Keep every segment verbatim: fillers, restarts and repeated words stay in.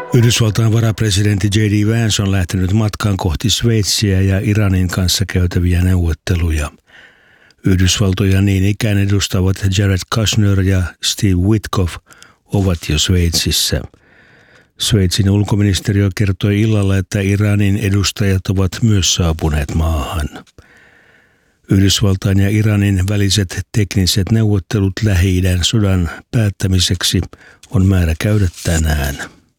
Yhdysvaltain varapresidentti J D Vance on lähtenyt matkaan kohti Sveitsiä ja Iranin kanssa käytäviä neuvotteluja. Yhdysvaltoja niin ikään edustavat Jared Kushner ja Steve Witkoff ovat jo Sveitsissä. Sveitsin ulkoministeriö kertoi illalla, että Iranin edustajat ovat myös saapuneet maahan. Yhdysvaltain ja Iranin väliset tekniset neuvottelut Lähi-idän sodan päättämiseksi on määrä käydä tänään.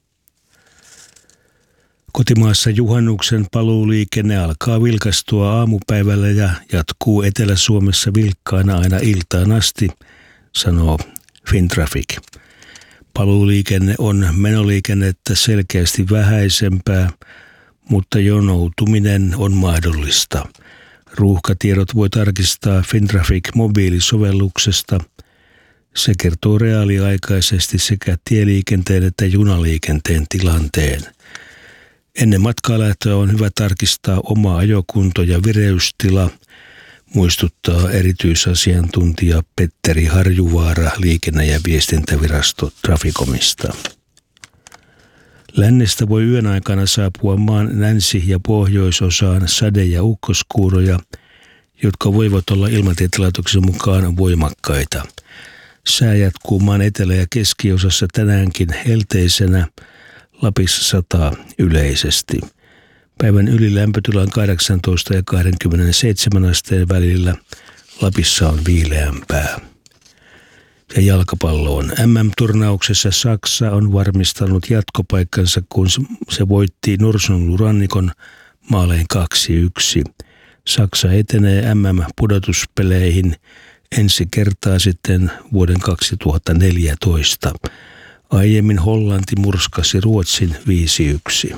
Kotimaassa juhannuksen paluuliikenne alkaa vilkastua aamupäivällä ja jatkuu Etelä-Suomessa vilkkaana aina iltaan asti, sanoo Fintraffic. Paluuliikenne on menoliikennettä selkeästi vähäisempää, mutta jonoutuminen on mahdollista. Ruuhkatiedot voi tarkistaa Fintraffic mobiilisovelluksesta. Se kertoo reaaliaikaisesti sekä tieliikenteen että junaliikenteen tilanteen. Ennen matkaa lähtöä on hyvä tarkistaa oma ajokunto ja vireystila, muistuttaa erityisasiantuntija Petteri Harjuvaara Liikenne- ja viestintävirasto Traficomista. Lännestä voi yön aikana saapua maan länsi- ja pohjoisosaan sade- ja ukkoskuuroja, jotka voivat olla ilmatieteen mukaan voimakkaita. Sää jatkuu maan etelä- ja keskiosassa tänäänkin helteisenä, Lapissa sataa yleisesti. Päivän ylilämpötila on kahdeksantoista ja kaksikymmentäseitsemän asteen välillä. Lapissa on viileämpää. Ja jalkapalloon. M M-turnauksessa Saksa on varmistanut jatkopaikkansa, kun se voitti Norsunluurannikon maalein kaksi yksi. Saksa etenee M M-pudotuspeleihin ensi kertaa sitten vuoden kaksituhattaneljätoista. Aiemmin Hollanti murskasi Ruotsin viisi yksi.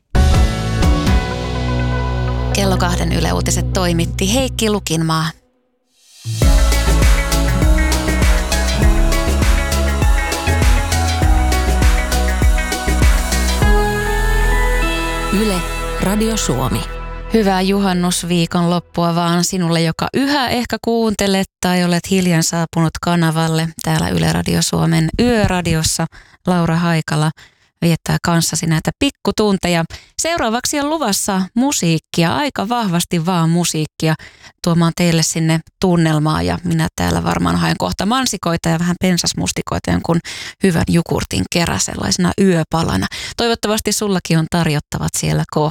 Kello kahden Yle Uutiset toimitti Heikki Lukinmaa. Yle Radio Suomi. Hyvää juhannusviikon loppua vaan sinulle, joka yhä ehkä kuuntelet tai olet hiljan saapunut kanavalle. Täällä Yle Radio Suomen Yöradiossa Laura Haikala viettää kanssasi näitä pikkutunteja. Seuraavaksi on luvassa musiikkia, aika vahvasti vaan musiikkia tuomaan teille sinne tunnelmaa. Ja minä täällä varmaan haen kohta mansikoita ja vähän pensasmustikoita jonkun hyvän jukurtin kerä sellaisena yöpalana. Toivottavasti sullakin on tarjottavat siellä kohdalla.